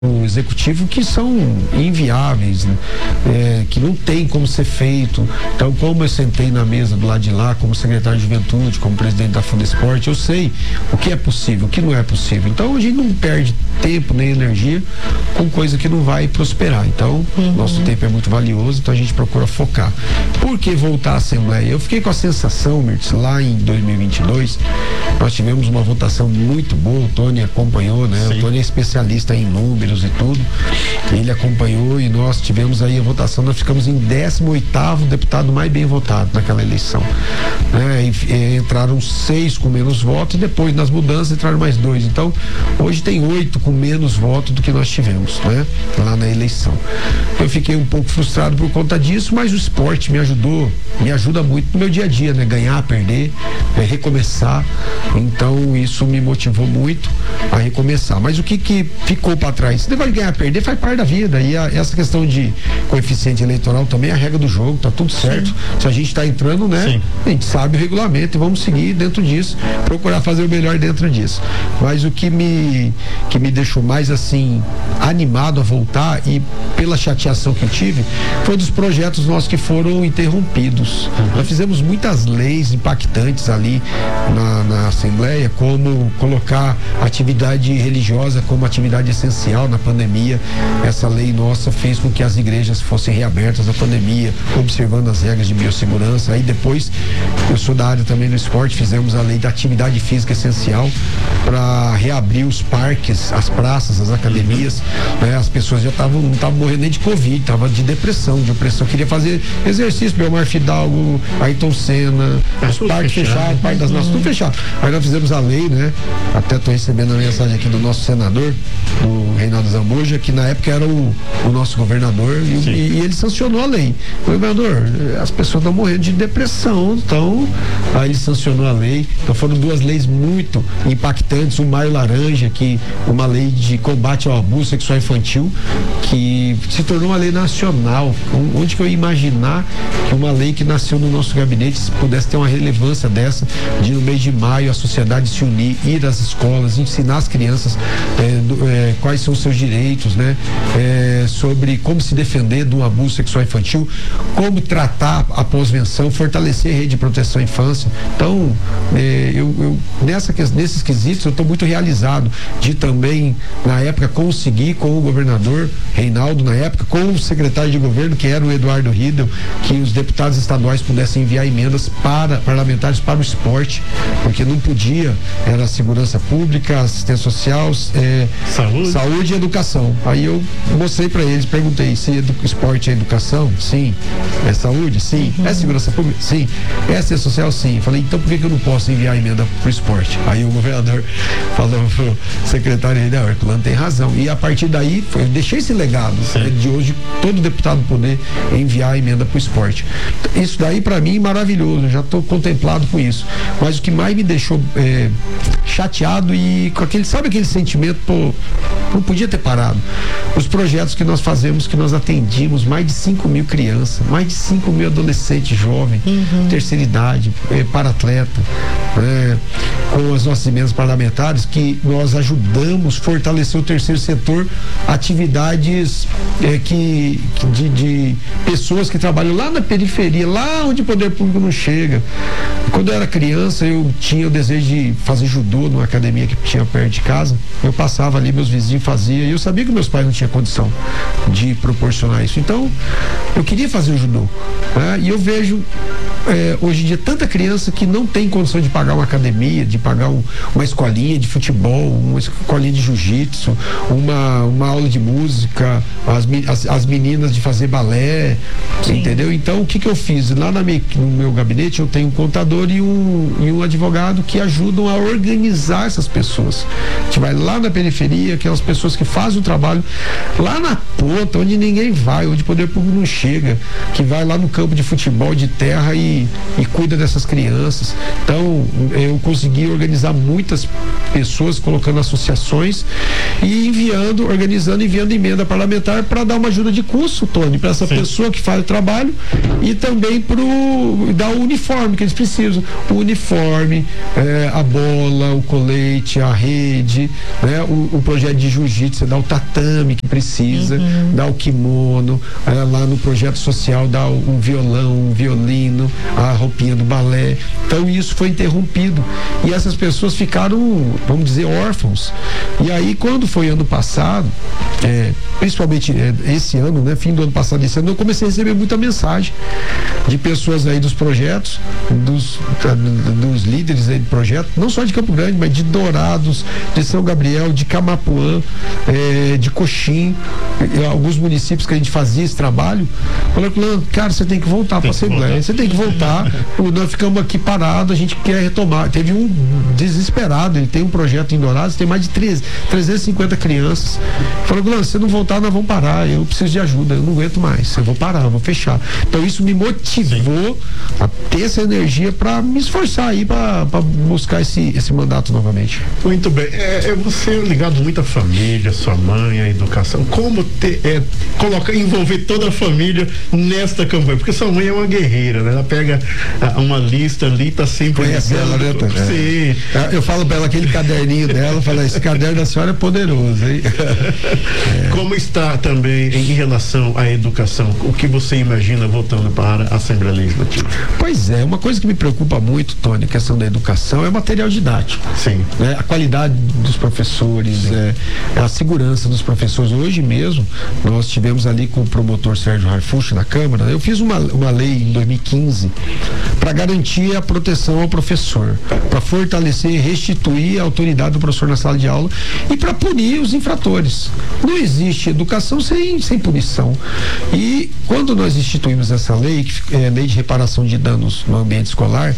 no executivo que são inviáveis, né? Que não tem como ser feito. Então, como eu sentei na mesa do lado de lá, como secretário de Juventude, como presidente da Fundesporte, eu sei o que é possível, o que não é possível. Então, a gente não perde tempo nem energia com coisa que não vai prosperar. Então, nosso tempo é muito valioso, então a gente procura focar. Por que voltar à Assembleia? Eu fiquei com a sensação, Mirtz, lá em 2022, nós tivemos uma votação muito boa, o Tony acompanhou, né? Sim. O Tony é especialista em números e tudo, ele acompanhou e nós tivemos aí a votação, nós ficamos em 18º deputado mais bem votado naquela eleição, né? E entraram 6 com menos votos e depois nas mudanças entraram mais 2, então hoje tem 8 com menos votos do que nós tivemos, né? Lá na eleição. Eu fiquei um pouco frustrado por conta disso, mas o esporte me ajuda muito no meu dia a dia, né? Ganhar, perder, recomeçar, então isso me motivou muito a recomeçar, mas o que ficou para trás? Esse negócio de ganhar, perder faz parte da vida, e essa questão de coeficiente eleitoral também é a regra do jogo, tá tudo certo. Sim. Se a gente está entrando, né? Sim. A gente sabe o regulamento e vamos seguir dentro disso, procurar fazer o melhor dentro disso. Mas o que me deixou mais assim animado a voltar, e pela chateação que eu tive, foi dos projetos nossos que foram interrompidos. Nós fizemos muitas leis impactantes ali na Assembleia, como colocar atividade religiosa como atividade essencial na pandemia. Essa lei nossa fez com que as igrejas fossem reabertas na pandemia, observando as regras de biossegurança. Aí depois, eu sou da área também do esporte, fizemos a lei da atividade física essencial para reabrir os parques, as praças, as academias, né? As pessoas já não estavam morrendo nem de Covid, estavam de depressão, de opressão, queria fazer exercício, Belmar Fidalgo, Ayrton Senna, os parques fechados, Parque das Nações, tudo fechado. Aí nós fizemos a lei, né? Até estou recebendo a mensagem aqui do nosso senador, do Reinaldo Zambuja, que na época era o nosso governador, e ele sancionou a lei. O governador, as pessoas estão morrendo de depressão, então aí ele sancionou a lei. Então foram 2 leis muito impactantes, o Maio Laranja, que uma lei de combate ao abuso sexual infantil, que se tornou uma lei nacional. Onde que eu ia imaginar que uma lei que nasceu no nosso gabinete pudesse ter uma relevância dessa, de no mês de maio a sociedade se unir, ir às escolas, ensinar as crianças quais são os seus direitos, né? Sobre como se defender do abuso sexual infantil, como tratar a pós-venção, fortalecer a rede de proteção à infância. Então, nesses quesitos eu estou muito realizado de também, na época, conseguir com o governador Reinaldo, na época, com o secretário de governo, que era o Eduardo Riedel, que os deputados estaduais pudessem enviar emendas parlamentares para o esporte, porque não podia, era segurança pública, assistência social, saúde e educação. Aí eu mostrei para eles, perguntei se esporte é educação? Sim. É saúde? Sim. É segurança pública? Sim. É assistência social? Sim. Falei, então por que eu não posso enviar emenda pro esporte? Aí o governador falou pro secretário, Herculano tem razão. E a partir daí, eu deixei esse legado, né, de hoje todo deputado poder enviar emenda pro esporte. Isso daí para mim é maravilhoso, eu já estou contemplado com isso. Mas o que mais me deixou chateado e com sabe aquele sentimento, pô, não podia ter parado. Os projetos que nós fazemos, que nós atendimos mais de 5.000 crianças, mais de 5.000 adolescentes jovens, terceira idade, para-atleta, com as nossas emendas parlamentares, que nós ajudamos a fortalecer o terceiro setor, atividades de pessoas que trabalham lá na periferia, lá onde o poder público não chega. Quando eu era criança, eu tinha o desejo de fazer judô numa academia que tinha perto de casa. Eu passava ali, meus vizinhos faziam, e eu sabia que meus pais não tinham condição de proporcionar isso. Então, eu queria fazer o judô, né? E eu vejo hoje em dia tanta criança que não tem condição de pagar uma academia, de pagar uma escolinha de futebol, uma escolinha de jiu-jitsu, uma aula de música, as meninas de fazer balé, entendeu? Então, o que eu fiz? Lá no meu gabinete eu tenho um contador e um advogado que ajudam a organizar essas pessoas. A gente vai lá na periferia, aquelas pessoas que fazem o trabalho lá na ponta, onde ninguém vai, onde o poder público não chega, que vai lá no campo de futebol de terra e cuida dessas crianças. Então, eu consegui organizar muitas pessoas, colocando associações e organizando e enviando emenda parlamentar para dar uma ajuda de custo, Tony, para essa pessoa que faz o trabalho, e também dar o uniforme que eles precisam. O uniforme, a bola, o colete, a rede, né? O projeto de jiu-jitsu gratuito, você dá o tatame que precisa, dá o kimono, lá no projeto social dá um violão, um violino, a roupinha do balé. Então isso foi interrompido e essas pessoas ficaram, vamos dizer, órfãos. E aí quando foi ano passado, principalmente esse ano, né, fim do ano passado, esse ano, eu comecei a receber muita mensagem de pessoas aí dos projetos, dos líderes aí do projeto, não só de Campo Grande, mas de Dourados, de São Gabriel, de Camapuã, de Coxim, alguns municípios que a gente fazia esse trabalho, falando, cara, você tem que voltar para a Assembleia, você tem que voltar, nós ficamos aqui parados, a gente quer retomar. Teve um desesperado, ele tem um projeto em Dourados, tem mais de 350 crianças, falou, se você não voltar, nós vamos parar, eu preciso de ajuda, eu não aguento mais, eu vou parar, eu vou fechar. Então isso me motivou a ter essa energia para me esforçar aí para buscar esse mandato novamente. Muito bem, você é ligado muito à família, sua mãe, à educação, como envolver toda a família nesta campanha, porque sua mãe é uma guerreira, né? Ela pega uma lista ali, tá sempre conhece ela, né? Sim. Eu falo para ela, aquele caderninho dela, fala, esse caderno da senhora é poderoso, hein? Como está também em relação à educação? O que você imagina voltando para a Assembleia Legislativa? Pois é, uma coisa que me preocupa muito, Tony, a questão da educação é o material didático. Sim. Né? A qualidade dos professores, a segurança dos professores. Hoje mesmo, nós tivemos ali com o promotor Sérgio Harfuch na Câmara, eu fiz uma lei em 2015 para garantir a proteção ao professor, para fortalecer e restituir a autoridade do professor na sala de aula e para punir os infratores. Não existe educação sem punição. E quando nós instituímos essa lei, que é lei de reparação de danos no ambiente escolar,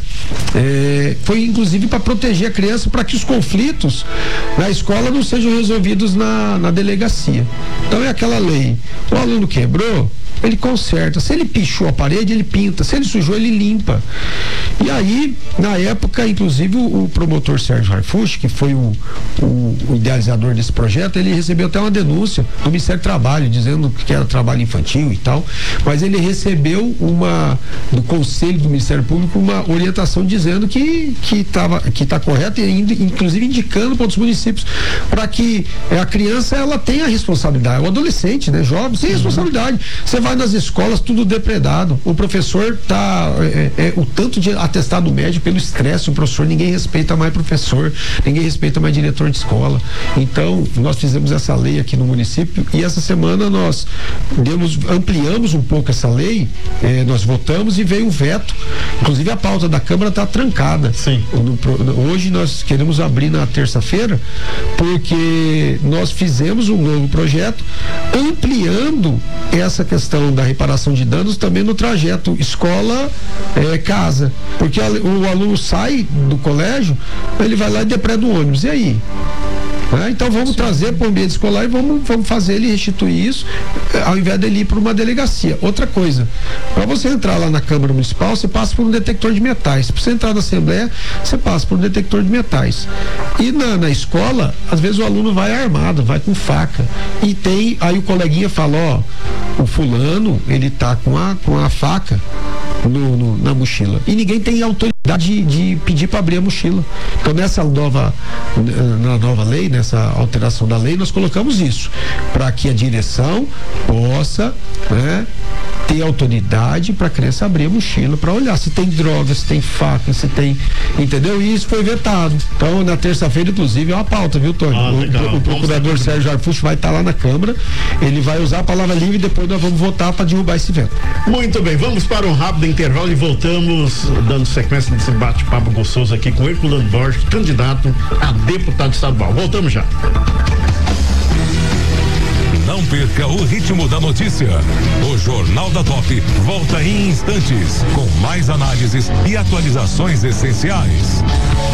foi inclusive para proteger a criança, para que os conflitos na escola não sejam resolvidos na delegacia. Então é aquela lei, o aluno quebrou, ele conserta, se ele pichou a parede, ele pinta, se ele sujou, ele limpa. E aí, na época, inclusive o promotor Sérgio Harfuch, que foi o idealizador desse projeto, ele recebeu até uma denúncia do Ministério do Trabalho, dizendo que era trabalho infantil e tal, mas ele recebeu do Conselho do Ministério Público uma orientação dizendo que está correto e inclusive indicando para outros municípios para que a criança ela tenha responsabilidade, o adolescente, né, jovem, sem responsabilidade. Você vai nas escolas, tudo depredado, o professor o tanto de atestado médico pelo estresse, o professor, ninguém respeita mais professor, ninguém respeita mais diretor de escola. Então nós fizemos essa lei aqui no município e essa semana nós ampliamos um pouco essa lei, nós votamos e veio um veto, inclusive a pauta da Câmara está trancada. Sim. Hoje nós queremos abrir na terça-feira porque nós fizemos um novo projeto ampliando essa questão da reparação de danos também no trajeto escola-casa, porque o aluno sai do colégio, ele vai lá e depreda o ônibus, e aí? Então vamos trazer para o ambiente escolar e vamos fazer ele restituir isso, ao invés dele ir para uma delegacia. Outra coisa, para você entrar lá na Câmara Municipal, você passa por um detector de metais. Para você entrar na Assembleia, você passa por um detector de metais. E na escola, às vezes o aluno vai armado, vai com faca. E aí o coleguinha fala, o fulano, ele tá com a faca na mochila. E ninguém tem autoridade de pedir para abrir a mochila. Então na nova lei, nessa alteração da lei, nós colocamos isso, para que a direção possa, ter autoridade para a criança abrir a mochila para olhar se tem droga, se tem faca, se tem, entendeu? E isso foi vetado. Então na terça-feira, inclusive, é uma pauta, viu, Tony? O procurador Sérgio Harfuch vai estar lá na Câmara, ele vai usar a palavra livre e depois nós vamos votar para derrubar esse veto. Muito bem, vamos para um rápido intervalo e voltamos dando sequência desse bate-papo gostoso aqui com Herculano Borges, candidato a deputado estadual. Voltamos já. Não perca o ritmo da notícia. O Jornal da Top volta em instantes, com mais análises e atualizações essenciais.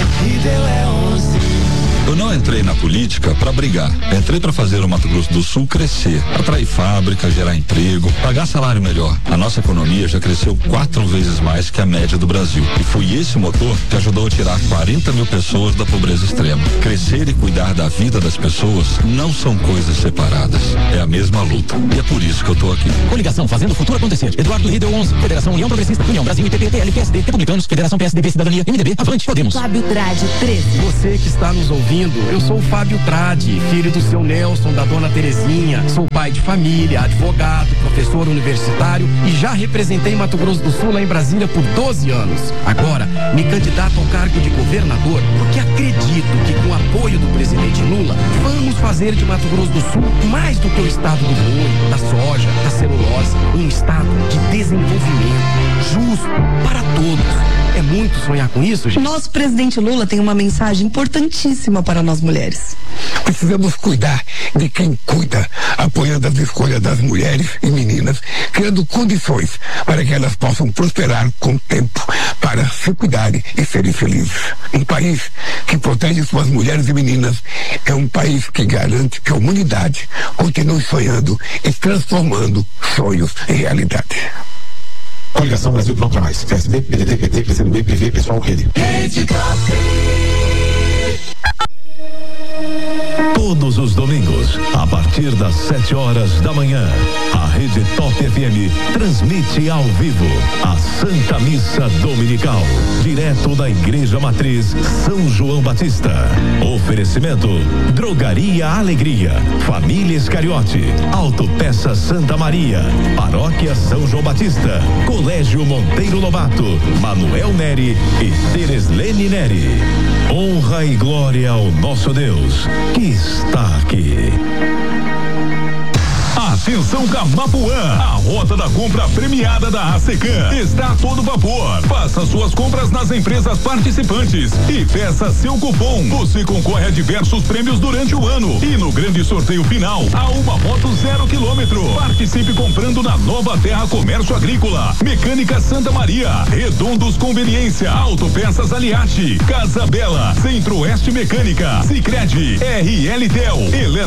Eu não entrei na política para brigar. Entrei para fazer o Mato Grosso do Sul crescer, atrair fábrica, gerar emprego, pagar salário melhor. A nossa economia já cresceu 4 vezes mais que a média do Brasil. E foi esse motor que ajudou a tirar 40 mil pessoas da pobreza extrema. Crescer e cuidar da vida das pessoas não são coisas separadas. É a mesma luta. E é por isso que eu tô aqui. Coligação Fazendo o Futuro Acontecer. Eduardo Riedel 11. Federação União Progressista. União Brasil, IPP, PL, PSD, Republicanos, Federação PSDB, Cidadania, MDB, Avante, Podemos. Fábio Trade 13. Você que está nos ouvindo ouvindo. Eu sou o Fábio Tradi, filho do seu Nelson, da dona Terezinha. Sou pai de família, advogado, professor universitário e já representei Mato Grosso do Sul lá em Brasília por 12 anos. Agora, me candidato ao cargo de governador porque acredito que com o apoio do presidente Lula, vamos fazer de Mato Grosso do Sul mais do que o estado do boi, da soja, da celulose, um estado de desenvolvimento justo para todos. É muito sonhar com isso, gente? Nosso presidente Lula tem uma mensagem importantíssima para nós mulheres. Precisamos cuidar de quem cuida, apoiando as escolhas das mulheres e meninas, criando condições para que elas possam prosperar com o tempo, para se cuidarem e serem felizes. Um país que protege suas mulheres e meninas é um país que garante que a humanidade continue sonhando e transformando sonhos em realidade. Coligação Brasil Pronto Mais. PSD, PDT, PT, PCdoB, PV, Pessoal, Rede. Todos os domingos, a partir das 7 horas da manhã, a Rede Top FM transmite ao vivo a Santa Missa Dominical, direto da Igreja Matriz São João Batista. Oferecimento: Drogaria Alegria, Família Iscariote, Autopeça Santa Maria, Paróquia São João Batista, Colégio Monteiro Lobato, Manuel Neri e Tereslene Neri. Honra e glória ao nosso Deus, que está aqui. Atenção Camapuã, a rota da compra premiada da ASECAM está a todo vapor. Faça suas compras nas empresas participantes e peça seu cupom. Você concorre a diversos prêmios durante o ano e no grande sorteio final a uma moto 0 km. Participe comprando na Nova Terra Comércio Agrícola, Mecânica Santa Maria, Redondos Conveniência, Autopeças Aliati, Casa Bela, Centro-Oeste Mecânica, Sicredi, RLTel,